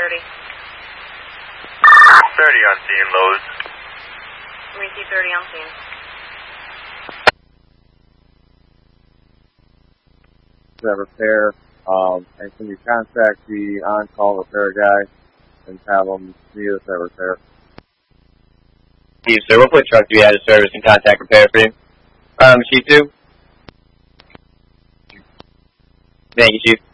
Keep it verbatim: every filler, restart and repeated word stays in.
thirty. thirty on scene, Lowe's. Repeat thirty on scene. That repair, um, and can you contact the on-call repair guy and have him meet us at repair? Steve, sir, what foot truck do you have to service and contact repair for you? Um, Chief two? Thank you, Chief.